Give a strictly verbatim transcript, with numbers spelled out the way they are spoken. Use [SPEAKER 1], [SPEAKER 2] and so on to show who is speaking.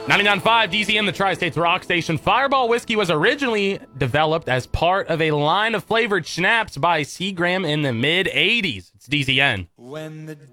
[SPEAKER 1] ninety-nine point five D Z M, the Tri-States Rock Station. Fireball whiskey was originally developed as part of a line of flavored schnapps by Seagram in the mid eighties. It's D Z N.
[SPEAKER 2] When the